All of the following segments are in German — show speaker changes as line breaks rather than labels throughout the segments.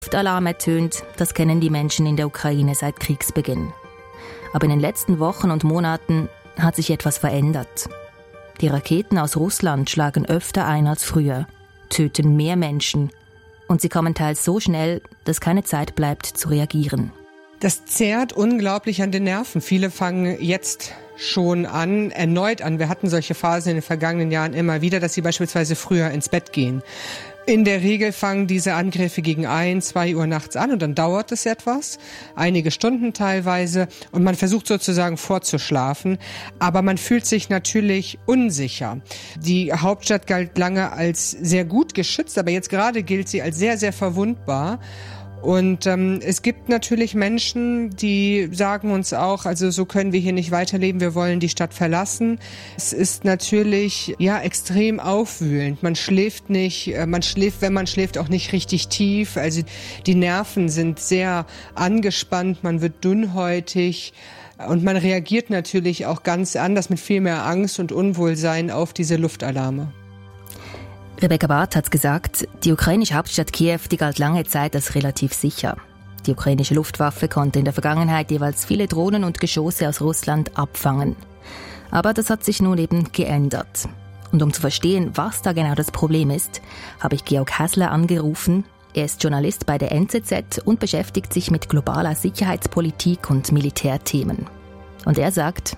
Luftalarm ertönt, das kennen die Menschen in der Ukraine seit Kriegsbeginn. Aber in den letzten Wochen und Monaten hat sich etwas verändert. Die Raketen aus Russland schlagen öfter ein als früher, töten mehr Menschen und sie kommen teils so schnell, dass keine Zeit bleibt zu reagieren.
Das zehrt unglaublich an den Nerven. Viele fangen jetzt schon erneut an. Wir hatten solche Phasen in den vergangenen Jahren immer wieder, dass sie beispielsweise früher ins Bett gehen. In der Regel fangen diese Angriffe gegen 1, 2 Uhr nachts an und dann dauert es etwas, einige Stunden teilweise und man versucht sozusagen vorzuschlafen, aber man fühlt sich natürlich unsicher. Die Hauptstadt galt lange als sehr gut geschützt, aber jetzt gerade gilt sie als sehr, sehr verwundbar. Und es gibt natürlich Menschen, die sagen uns auch, also so können wir hier nicht weiterleben, wir wollen die Stadt verlassen. Es ist natürlich extrem aufwühlend. Man schläft nicht, wenn man schläft, auch nicht richtig tief. Also die Nerven sind sehr angespannt, man wird dünnhäutig und man reagiert natürlich auch ganz anders mit viel mehr Angst und Unwohlsein auf diese Luftalarme.
Rebecca Barth hat gesagt, die ukrainische Hauptstadt Kiew, die galt lange Zeit als relativ sicher. Die ukrainische Luftwaffe konnte in der Vergangenheit jeweils viele Drohnen und Geschosse aus Russland abfangen. Aber das hat sich nun eben geändert. Und um zu verstehen, was da genau das Problem ist, habe ich Georg Häsler angerufen. Er ist Journalist bei der NZZ und beschäftigt sich mit globaler Sicherheitspolitik und Militärthemen. Und er sagt: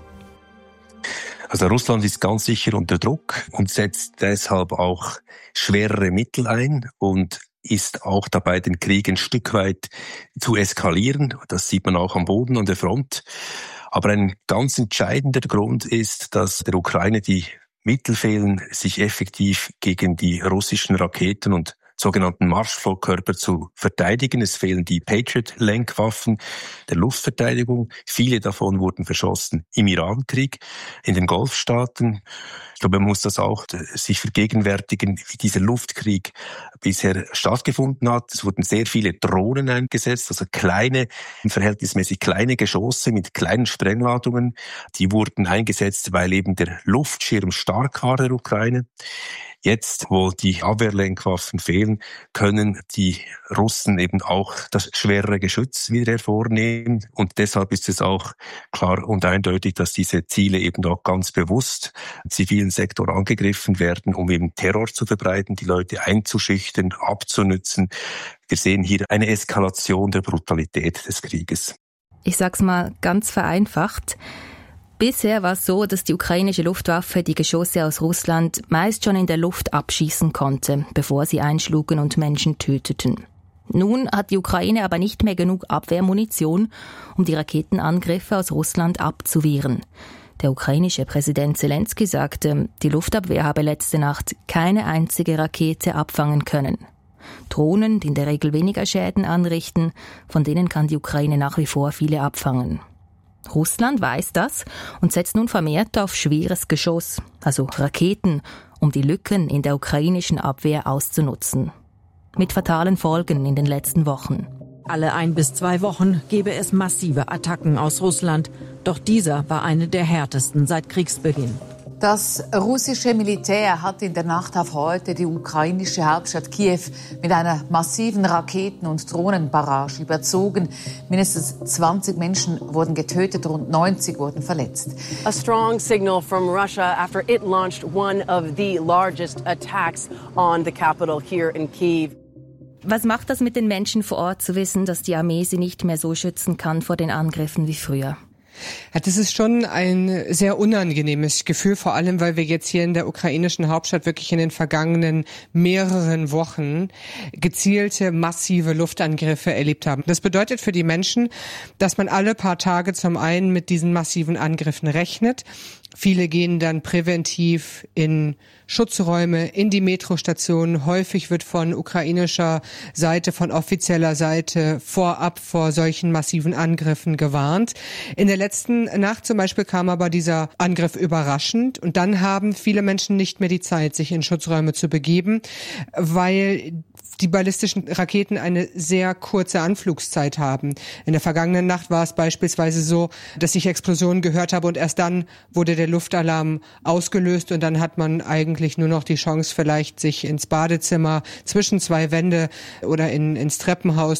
Also Russland ist ganz sicher unter Druck und setzt deshalb auch schwerere Mittel ein und ist auch dabei, den Krieg ein Stück weit zu eskalieren. Das sieht man auch am Boden an der Front. Aber ein ganz entscheidender Grund ist, dass der Ukraine die Mittel fehlen, sich effektiv gegen die russischen Raketen und sogenannten Marschflugkörper zu verteidigen. Es fehlen die Patriot-Lenkwaffen der Luftverteidigung. Viele davon wurden verschossen im Irankrieg, in den Golfstaaten. Ich glaube, man muss das auch sich vergegenwärtigen, wie dieser Luftkrieg bisher stattgefunden hat. Es wurden sehr viele Drohnen eingesetzt, also verhältnismäßig kleine Geschosse mit kleinen Sprengladungen. Die wurden eingesetzt, weil eben der Luftschirm stark war der Ukraine. Jetzt, wo die Abwehrlenkwaffen fehlen, können die Russen eben auch das schwerere Geschütz wieder hervornehmen. Und deshalb ist es auch klar und eindeutig, dass diese Ziele eben auch ganz bewusst im zivilen Sektor angegriffen werden, um eben Terror zu verbreiten, die Leute einzuschüchtern, abzunützen. Wir sehen hier eine Eskalation der Brutalität des Krieges.
Ich sag's mal ganz vereinfacht. Bisher war es so, dass die ukrainische Luftwaffe die Geschosse aus Russland meist schon in der Luft abschießen konnte, bevor sie einschlugen und Menschen töteten. Nun hat die Ukraine aber nicht mehr genug Abwehrmunition, um die Raketenangriffe aus Russland abzuwehren. Der ukrainische Präsident Zelensky sagte, die Luftabwehr habe letzte Nacht keine einzige Rakete abfangen können. Drohnen, die in der Regel weniger Schäden anrichten, von denen kann die Ukraine nach wie vor viele abfangen. Russland weiß das und setzt nun vermehrt auf schweres Geschoss, also Raketen, um die Lücken in der ukrainischen Abwehr auszunutzen. Mit fatalen Folgen in den letzten Wochen.
Alle 1 bis 2 Wochen gebe es massive Attacken aus Russland. Doch dieser war eine der härtesten seit Kriegsbeginn.
Das russische Militär hat in der Nacht auf heute die ukrainische Hauptstadt Kiew mit einer massiven Raketen- und Drohnenbarrage überzogen. Mindestens 20 Menschen wurden getötet, rund 90 wurden verletzt.
A strong signal from Russia after it launched one of the largest attacks on the capital here in Kyiv.
Was macht das mit den Menschen vor Ort zu wissen, dass die Armee sie nicht mehr so schützen kann vor den Angriffen wie früher?
Ja, das ist schon ein sehr unangenehmes Gefühl, vor allem, weil wir jetzt hier in der ukrainischen Hauptstadt wirklich in den vergangenen mehreren Wochen gezielte, massive Luftangriffe erlebt haben. Das bedeutet für die Menschen, dass man alle paar Tage zum einen mit diesen massiven Angriffen rechnet. Viele gehen dann präventiv in Schutzräume, in die Metrostationen. Häufig wird von ukrainischer Seite, von offizieller Seite vorab vor solchen massiven Angriffen gewarnt. In der letzten Nacht zum Beispiel kam aber dieser Angriff überraschend und dann haben viele Menschen nicht mehr die Zeit, sich in Schutzräume zu begeben, weil die ballistischen Raketen eine sehr kurze Anflugszeit haben. In der vergangenen Nacht war es beispielsweise so, dass ich Explosionen gehört habe und erst dann wurde der Luftalarm ausgelöst und dann hat man eigentlich nur noch die Chance, vielleicht sich ins Badezimmer zwischen 2 Wände oder ins Treppenhaus